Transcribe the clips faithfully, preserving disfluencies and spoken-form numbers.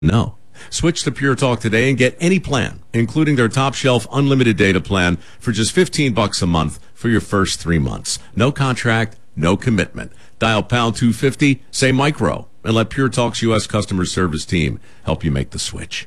No. Switch to Pure Talk today and get any plan, including their top shelf unlimited data plan for just fifteen bucks a month for your first three months. No contract, no commitment. Dial pound two fifty, say micro, and let Pure Talk's U S customer service team help you make the switch.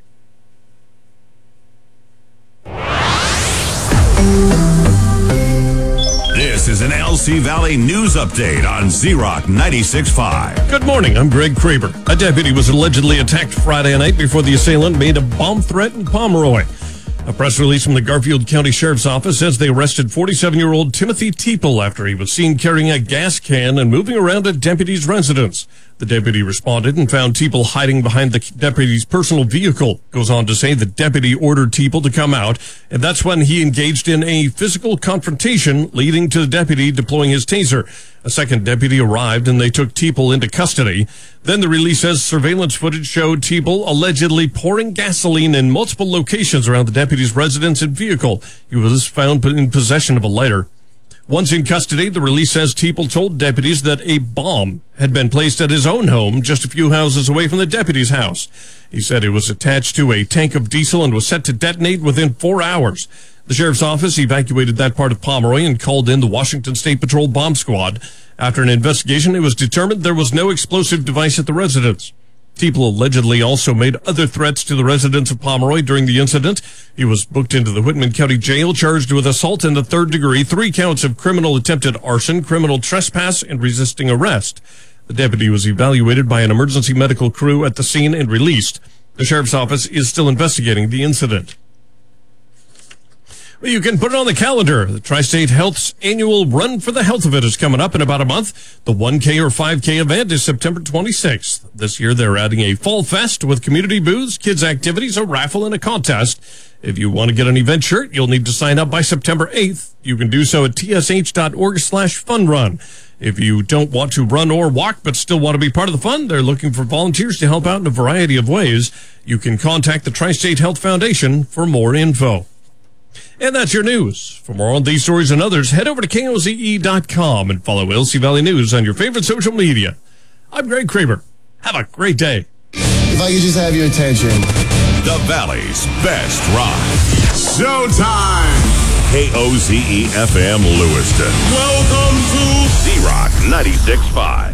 This is an L C Valley News Update on Z-Rock ninety-six point five. Good morning, I'm Greg Kraber. A deputy was allegedly attacked Friday night before the assailant made a bomb threat in Pomeroy. A press release from the Garfield County Sheriff's Office says they arrested forty-seven-year-old Timothy Teeple after he was seen carrying a gas can and moving around a deputy's residence. The deputy responded and found Teeple hiding behind the deputy's personal vehicle. Goes on to say the deputy ordered Teeple to come out, and that's when he engaged in a physical confrontation, leading to the deputy deploying his taser. A second deputy arrived, and they took Teeple into custody. Then the release says surveillance footage showed Teeple allegedly pouring gasoline in multiple locations around the deputy's residence and vehicle. He was found in possession of a lighter. Once in custody, the release says Teeple told deputies that a bomb had been placed at his own home just a few houses away from the deputy's house. He said it was attached to a tank of diesel and was set to detonate within four hours. The sheriff's office evacuated that part of Pomeroy and called in the Washington State Patrol Bomb Squad. After an investigation, it was determined there was no explosive device at the residence. Teeple allegedly also made other threats to the residents of Pomeroy during the incident. He was booked into the Whitman County Jail, charged with assault in the third degree, three counts of criminal attempted arson, criminal trespass, and resisting arrest. The deputy was evaluated by an emergency medical crew at the scene and released. The sheriff's office is still investigating the incident. Well, you can put it on the calendar. The Tri-State Health's annual Run for the Health of It is coming up in about a month. The one K or five K event is September twenty-sixth. This year, they're adding a fall fest with community booths, kids' activities, a raffle, and a contest. If you want to get an event shirt, you'll need to sign up by September eighth. You can do so at tsh.org slash fun run. If you don't want to run or walk but still want to be part of the fun, they're looking for volunteers to help out in a variety of ways. You can contact the Tri-State Health Foundation for more info. And that's your news. For more on these stories and others, head over to K O Z E dot com and follow L C Valley News on your favorite social media. I'm Greg Kraber. Have a great day. If I could just have your attention. The Valley's best rock. Showtime! K O Z E F M Lewiston. Welcome to Z-Rock ninety-six point five.